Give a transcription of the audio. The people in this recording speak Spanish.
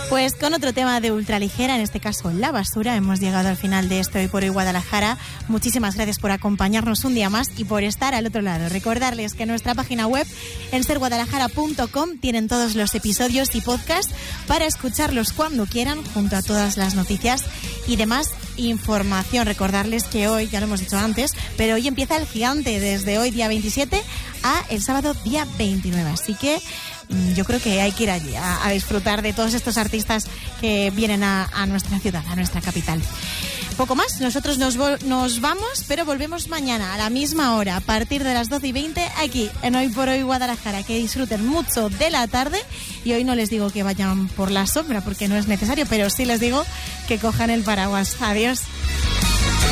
Pues con otro tema de ultraligera, en este caso la basura, hemos llegado al final de esto Hoy por Hoy Guadalajara. Muchísimas gracias por acompañarnos un día más y por estar al otro lado. Recordarles que en nuestra página web, en serguadalajara.com, tienen todos los episodios y podcasts para escucharlos cuando quieran, junto a todas las noticias y demás información. Recordarles que hoy, ya lo hemos dicho antes, pero hoy empieza el Gigante, desde hoy día 27 a el sábado día 29. Así que yo creo que hay que ir allí a disfrutar de todos estos artistas que vienen a nuestra ciudad, a nuestra capital. Poco más, nosotros nos vamos, pero volvemos mañana a la misma hora, a partir de las 12:20, aquí en Hoy por Hoy Guadalajara. Que disfruten mucho de la tarde, y hoy no les digo que vayan por la sombra porque no es necesario, pero sí les digo que cojan el paraguas. Adiós.